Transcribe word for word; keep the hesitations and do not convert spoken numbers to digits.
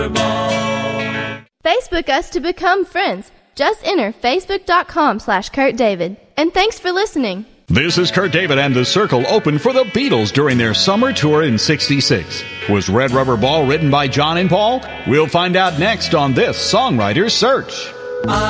Facebook us to become friends. Just enter facebook.com slash Kurt David. And thanks for listening. This is Kurt David, and the Circle opened for the Beatles during their summer tour in sixty-six. Was Red Rubber Ball written by John and Paul? We'll find out next on this Songwriter's Search.